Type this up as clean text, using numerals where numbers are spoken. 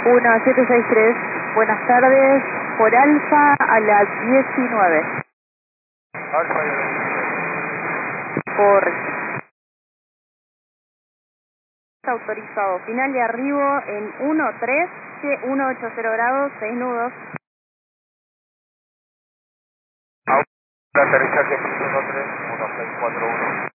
1763, buenas tardes, por Alfa a las 19. Alfa y a las 19. Correcto. Autorizado, final de arribo en 13, 180 grados, 6 nudos. Aterrizaje 131, 1641.